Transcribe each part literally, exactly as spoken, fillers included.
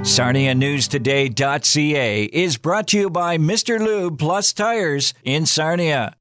Sarnia News Today dot C A is brought to you by Mister Lube Plus Tires in Sarnia.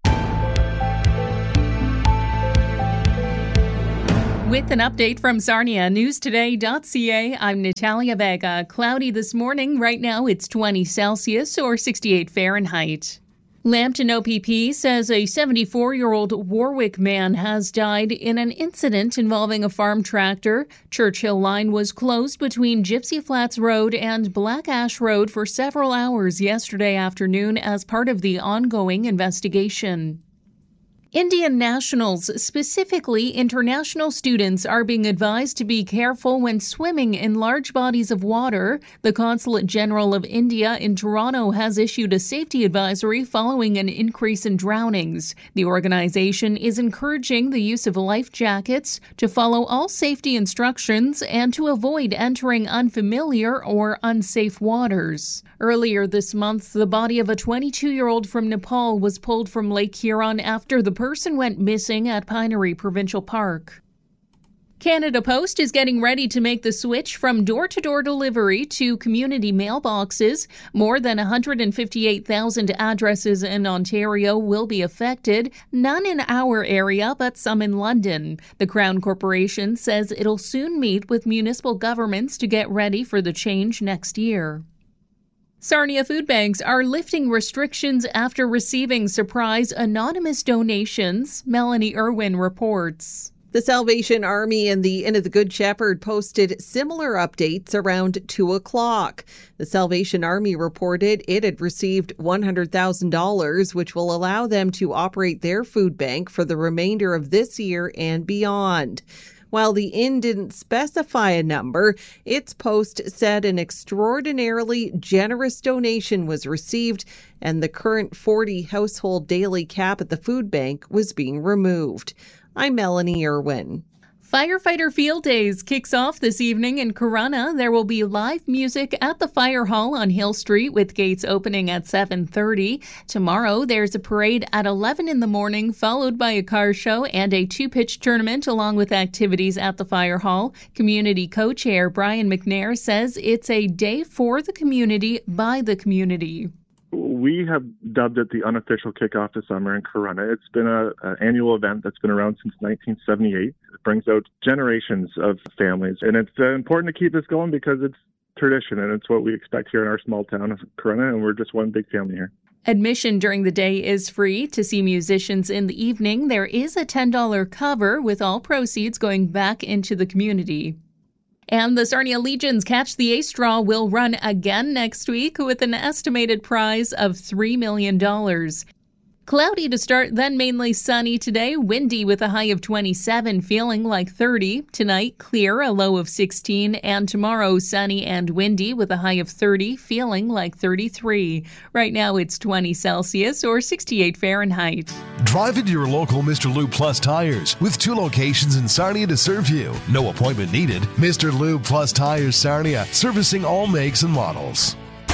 With an update from Sarnia News Today dot C A, I'm Natalia Vega. Cloudy this morning. Right now it's twenty Celsius or sixty-eight Fahrenheit. Lambton O P P says a seventy-four-year-old Warwick man has died in an incident involving a farm tractor. Churchill Line was closed between Gypsy Flats Road and Black Ash Road for several hours yesterday afternoon as part of the ongoing investigation. Indian nationals, specifically international students, are being advised to be careful when swimming in large bodies of water. The Consulate General of India in Toronto has issued a safety advisory following an increase in drownings. The organization is encouraging the use of life jackets, to follow all safety instructions, and to avoid entering unfamiliar or unsafe waters. Earlier this month, the body of a twenty-two-year-old from Nepal was pulled from Lake Huron after the person went missing at Pinery Provincial Park. Canada Post is getting ready to make the switch from door-to-door delivery to community mailboxes. More than one hundred fifty-eight thousand addresses in Ontario will be affected, none in our area but some in London. The Crown Corporation says it'll soon meet with municipal governments to get ready for the change next year. Sarnia food banks are lifting restrictions after receiving surprise anonymous donations. Melanie Irwin reports. The Salvation Army and the Inn of the Good Shepherd posted similar updates around two o'clock. The Salvation Army reported it had received one hundred thousand dollars, which will allow them to operate their food bank for the remainder of this year and beyond. While the inn didn't specify a number, its post said an extraordinarily generous donation was received and the current forty household daily cap at the food bank was being removed. I'm Melanie Irwin. Firefighter Field Days kicks off this evening in Corunna. There will be live music at the Fire Hall on Hill Street with gates opening at seven thirty. Tomorrow there's a parade at eleven in the morning, followed by a car show and a two-pitch tournament along with activities at the Fire Hall. Community co-chair Brian McNair says it's a day for the community by the community. We have dubbed it the unofficial kickoff to summer in Corunna. It's been an annual event that's been around since nineteen seventy-eight. It brings out generations of families, and it's uh, important to keep this going because it's tradition, and it's what we expect here in our small town of Corunna, and we're just one big family here. Admission during the day is free. To see musicians in the evening, there is a ten dollars cover, with all proceeds going back into the community. And the Sarnia Legions Catch the Ace Draw will run again next week with an estimated prize of three million dollars. Cloudy to start, then mainly sunny today. Windy with a high of twenty-seven, feeling like thirty. Tonight, clear, a low of sixteen. And tomorrow, sunny and windy with a high of thirty, feeling like thirty-three. Right now, it's twenty Celsius or sixty-eight Fahrenheit. Drive into your local Mister Lube Plus Tires with two locations in Sarnia to serve you. No appointment needed. Mister Lube Plus Tires Sarnia, servicing all makes and models.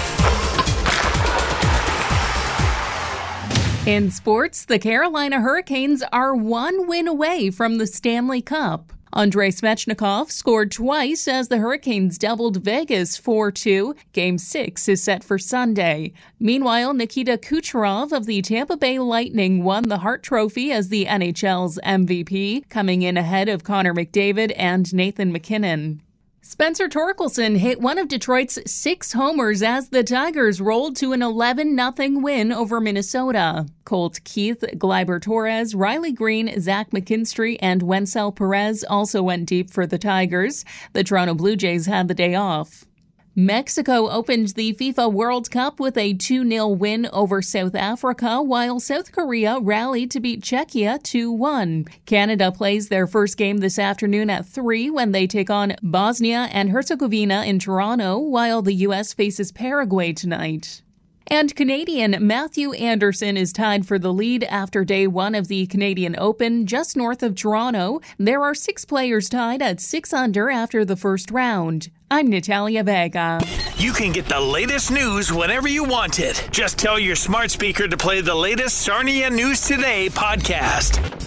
In sports, the Carolina Hurricanes are one win away from the Stanley Cup. Andrei Svechnikov scored twice as the Hurricanes doubled Vegas four two. Game six is set for Sunday. Meanwhile, Nikita Kucherov of the Tampa Bay Lightning won the Hart Trophy as the N H L's M V P, coming in ahead of Connor McDavid and Nathan MacKinnon. Spencer Torkelson hit one of Detroit's six homers as the Tigers rolled to an eleven nothing win over Minnesota. Colt Keith, Gleyber Torres, Riley Green, Zach McKinstry, and Wencel Perez also went deep for the Tigers. The Toronto Blue Jays had the day off. Mexico opened the FIFA World Cup with a two nil win over South Africa, while South Korea rallied to beat Czechia two one. Canada plays their first game this afternoon at three when they take on Bosnia and Herzegovina in Toronto, while the U S faces Paraguay tonight. And Canadian Matthew Anderson is tied for the lead after day one of the Canadian Open just north of Toronto. There are six players tied at six under after the first round. I'm Natalia Vega. You can get the latest news whenever you want it. Just tell your smart speaker to play the latest Sarnia News Today podcast.